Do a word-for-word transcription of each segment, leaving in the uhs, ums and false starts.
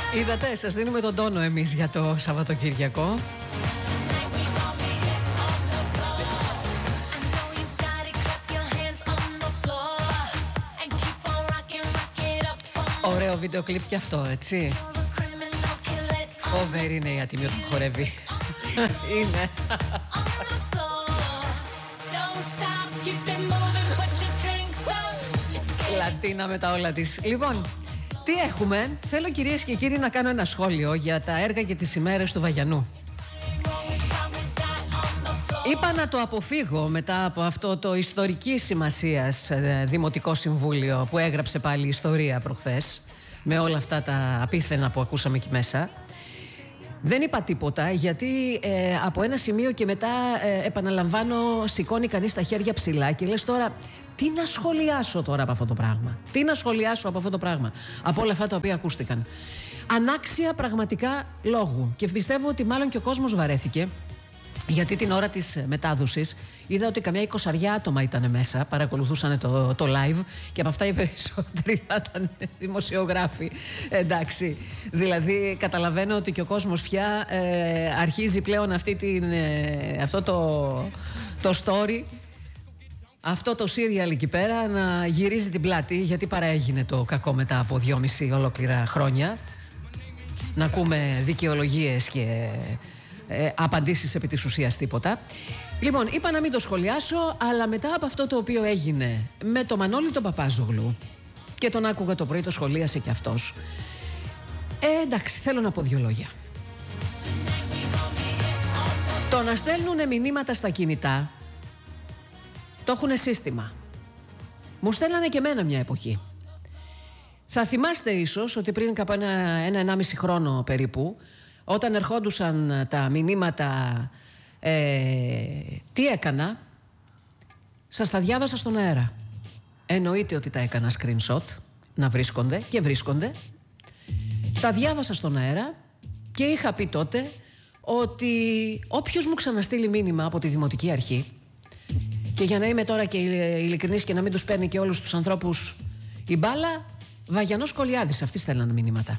Είδατε, σας δίνουμε τον τόνο εμείς για το Σαββατοκύριακο. Ωραίο βίντεο κλιπ και αυτό, έτσι. Φοβερή είναι η Ατιμίου που χορεύει. Είναι. Λατίνα με τα όλα της. Λοιπόν, τι έχουμε? Θέλω, κυρίες και κύριοι, να κάνω ένα σχόλιο για τα έργα και τις ημέρες του Βαγιανού. Είπα να το αποφύγω μετά από αυτό το ιστορικής σημασίας Δημοτικό Συμβούλιο που έγραψε πάλι ιστορία προχθές, με όλα αυτά τα απίθενα που ακούσαμε εκεί μέσα. Δεν είπα τίποτα, γιατί ε, από ένα σημείο και μετά ε, επαναλαμβάνω, σηκώνει κανείς τα χέρια ψηλά και λες τώρα, τι να σχολιάσω τώρα από αυτό το πράγμα. Τι να σχολιάσω από αυτό το πράγμα, από όλα αυτά τα οποία ακούστηκαν. Ανάξια πραγματικά λόγου. Και πιστεύω ότι μάλλον και ο κόσμος βαρέθηκε. Γιατί την ώρα της μετάδοσης είδα ότι καμιά εικοσαριά άτομα ήταν μέσα, παρακολουθούσαν το, το live, και από αυτά οι περισσότεροι θα ήταν δημοσιογράφοι. Εντάξει, δηλαδή καταλαβαίνω ότι και ο κόσμος πια ε, αρχίζει πλέον αυτή την, ε, αυτό το, το story, αυτό το serial εκεί πέρα να γυρίζει την πλάτη, γιατί παραέγινε το κακό μετά από δυόμιση ολόκληρα χρόνια. Να ακούμε δικαιολογίες και Ε, απαντήσεις επί της ουσίας τίποτα. Λοιπόν, είπα να μην το σχολιάσω, αλλά μετά από αυτό το οποίο έγινε με το Μανώλη τον Παπάζογλου, και τον άκουγα το πρωί, το σχολίασε και αυτός, ε, εντάξει, θέλω να πω δύο λόγια. Το να στέλνουν μηνύματα στα κινητά το έχουν σύστημα. Μου στέλνανε και εμένα μια εποχή. Θα θυμάστε ίσως ότι πριν κάπου ένα, ένα ενάμιση χρόνο περίπου, όταν ερχόντουσαν τα μηνύματα, ε, τι έκανα? Σας τα διάβασα στον αέρα. Εννοείται ότι τα έκανα screenshot, να βρίσκονται, και βρίσκονται. Τα διάβασα στον αέρα και είχα πει τότε ότι όποιος μου ξαναστείλει μήνυμα από τη Δημοτική Αρχή, και για να είμαι τώρα και ειλικρινής και να μην τους παίρνει και όλους τους ανθρώπους η μπάλα, Βαγιανός Κολιάδης, αυτοί στέλναν μηνύματα.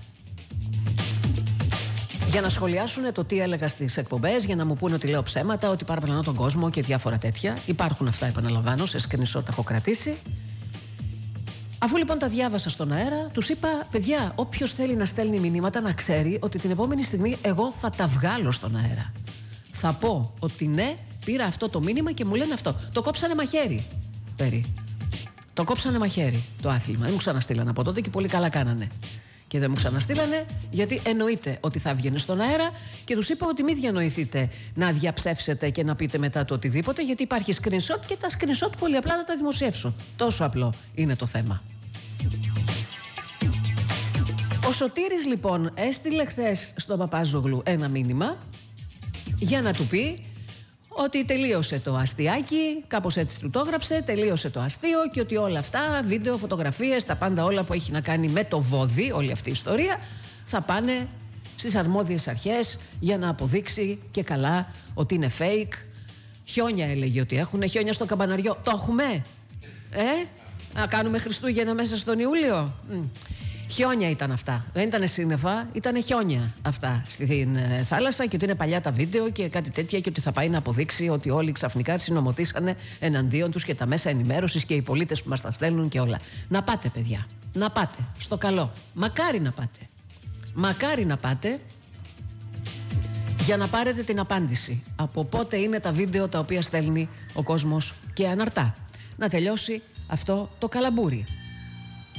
Για να σχολιάσουν το τι έλεγα στις εκπομπές, για να μου πούνε ότι λέω ψέματα, ότι παραπλανώ τον κόσμο και διάφορα τέτοια. Υπάρχουν αυτά, επαναλαμβάνω, σε screenshot τα έχω κρατήσει. Αφού λοιπόν τα διάβασα στον αέρα, τους είπα, παιδιά, όποιος θέλει να στέλνει μηνύματα να ξέρει ότι την επόμενη στιγμή εγώ θα τα βγάλω στον αέρα. Θα πω ότι ναι, πήρα αυτό το μήνυμα και μου λένε αυτό. Το κόψανε μαχαίρι. Περί. Το κόψανε μαχαίρι το άθλημα. Δεν μου ξαναστείλανε από τότε και πολύ καλά κάνανε. Και δεν μου ξαναστείλανε, γιατί εννοείται ότι θα βγαίνει στον αέρα, και τους είπα ότι μην διανοηθείτε να διαψεύσετε και να πείτε μετά το οτιδήποτε, γιατί υπάρχει screenshot και τα screenshot πολύ απλά θα τα δημοσιεύσω. Τόσο απλό είναι το θέμα. Ο Σωτήρης λοιπόν έστειλε χθες στον Παπάζογλου ένα μήνυμα για να του πει ότι τελείωσε το αστιάκι, κάπως έτσι του το έγραψε, τελείωσε το αστείο, και ότι όλα αυτά, βίντεο, φωτογραφίες, τα πάντα όλα που έχει να κάνει με το βόδι, όλη αυτή η ιστορία, θα πάνε στις αρμόδιες αρχές για να αποδείξει και καλά ότι είναι fake. Χιόνια έλεγε ότι έχουν, χιόνια στο Καμπαναριό. Το έχουμε, ε? Να κάνουμε Χριστούγεννα μέσα στον Ιούλιο. Χιόνια ήταν αυτά. Δεν ήταν σύννεφα, ήταν χιόνια αυτά στην ε, θάλασσα, και ότι είναι παλιά τα βίντεο και κάτι τέτοια, και ότι θα πάει να αποδείξει ότι όλοι ξαφνικά συνομωτήσανε εναντίον τους και τα μέσα ενημέρωσης και οι πολίτες που μας τα στέλνουν και όλα. Να πάτε, παιδιά. Να πάτε. Στο καλό. Μακάρι να πάτε. Μακάρι να πάτε για να πάρετε την απάντηση από πότε είναι τα βίντεο τα οποία στέλνει ο κόσμος και αναρτά. Να τελειώσει αυτό το καλαμπούρι.